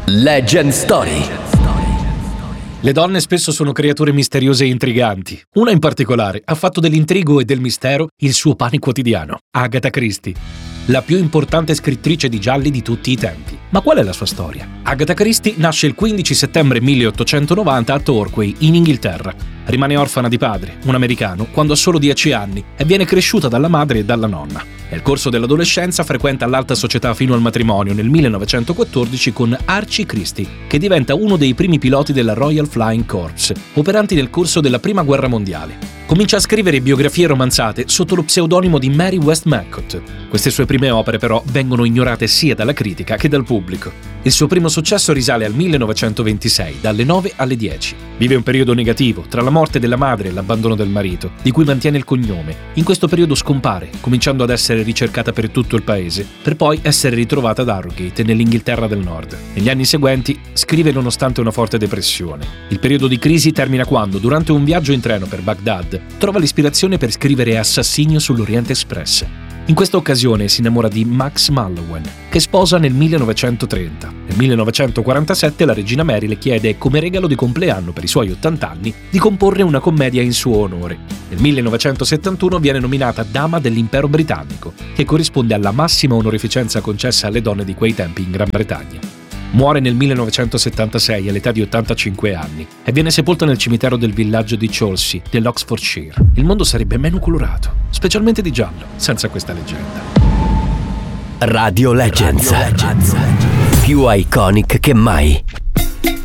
Legend Story. Le donne spesso sono creature misteriose e intriganti. Una in particolare ha fatto dell'intrigo e del mistero il suo pane quotidiano. Agatha Christie, la più importante scrittrice di gialli di tutti i tempi. Ma qual è la sua storia? Agatha Christie nasce il 15 settembre 1890 a Torquay, in Inghilterra. Rimane orfana di padre, un americano, quando ha solo 10 anni e viene cresciuta dalla madre e dalla nonna. Nel corso dell'adolescenza frequenta l'alta società fino al matrimonio nel 1914 con Archie Christie, che diventa uno dei primi piloti della Royal Flying Corps, operanti nel corso della Prima Guerra Mondiale. Comincia a scrivere biografie romanzate sotto lo pseudonimo di Mary Westmacott. Queste sue prime opere però vengono ignorate sia dalla critica che dal pubblico. Il suo primo successo risale al 1926, dalle 9 alle 10. Vive un periodo negativo, tra la morte della madre e l'abbandono del marito, di cui mantiene il cognome. In questo periodo scompare, cominciando ad essere ricercata per tutto il paese, per poi essere ritrovata ad Harrogate, nell'Inghilterra del Nord. Negli anni seguenti scrive nonostante una forte depressione. Il periodo di crisi termina quando, durante un viaggio in treno per Baghdad, trova l'ispirazione per scrivere Assassinio sull'Oriente Express. In questa occasione si innamora di Max Mallowan, che sposa nel 1930. Nel 1947 la regina Mary le chiede, come regalo di compleanno per i suoi 80 anni, di comporre una commedia in suo onore. Nel 1971 viene nominata Dama dell'Impero Britannico, che corrisponde alla massima onorificenza concessa alle donne di quei tempi in Gran Bretagna. Muore nel 1976 all'età di 85 anni e viene sepolta nel cimitero del villaggio di Chelsea, dell'Oxfordshire. Il mondo sarebbe meno colorato, specialmente di giallo, senza questa leggenda. Radio Legends. Più iconic che mai.